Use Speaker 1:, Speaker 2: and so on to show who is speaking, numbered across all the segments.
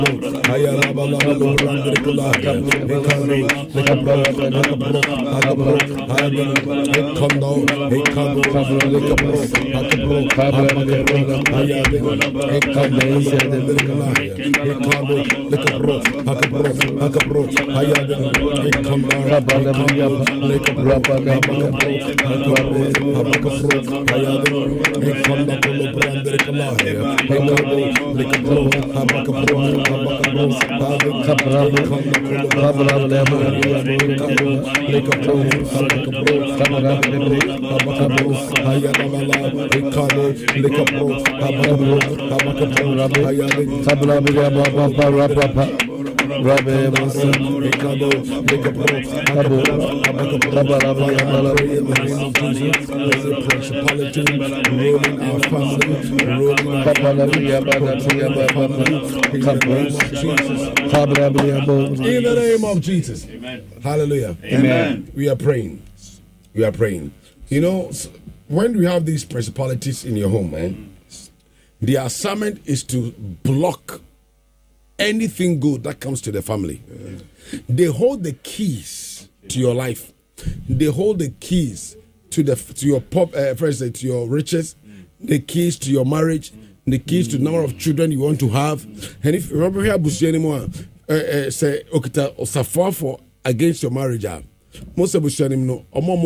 Speaker 1: In the name of Jesus. Hallelujah. Amen. We are praying. We are praying. You know, when we have these principalities in your home, the assignment is to block anything good that comes to the family. They hold the keys to your life. They hold the keys to your to your riches, the keys to your marriage, the keys to the number of children you want to have. And if you remember here, Bushi anymore, say okita osafwa for against your marriage. Most of Bushi anymore,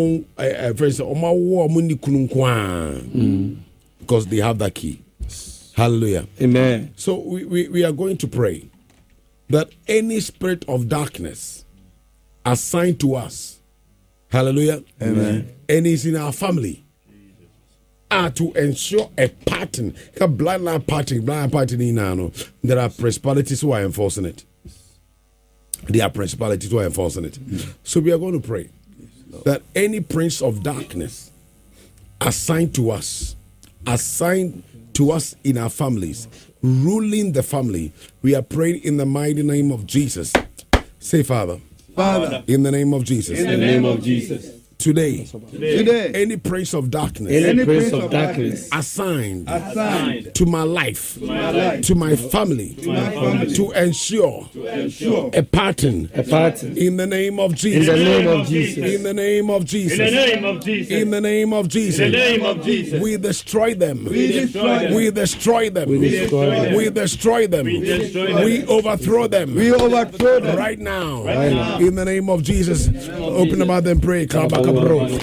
Speaker 1: because they have that key. Hallelujah.
Speaker 2: Amen.
Speaker 1: So we are going to pray that any spirit of darkness assigned to us, hallelujah,
Speaker 2: amen,
Speaker 1: and is in our family, are to ensure a pattern, a blind line pattern, there are principalities who are enforcing it. There are principalities who are enforcing it. So we are going to pray that any prince of darkness assigned to us in our families, ruling the family, we are praying in the mighty name of Jesus. Say, Father, in the name of Jesus.
Speaker 2: In the name of Jesus.
Speaker 1: Today, any prince of darkness, assigned to my life, to my family, to ensure a pattern, in the name of Jesus,
Speaker 2: in the name of Jesus,
Speaker 1: in the name of Jesus,
Speaker 2: in the name of Jesus,
Speaker 1: in the name of Jesus,
Speaker 2: in the name of Jesus,
Speaker 1: we destroy them, we destroy them, we overthrow them, right now, in the name of Jesus. Open the mouth and pray.